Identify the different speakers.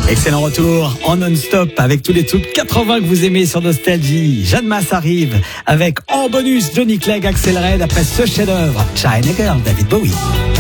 Speaker 1: Excellent retour en non-stop avec tous les tubes 80 que vous aimez sur Nostalgie. Jeanne Masse arrive avec en bonus Johnny Clegg, Axel Red après ce chef-d'œuvre. Shine a Girl, David Bowie.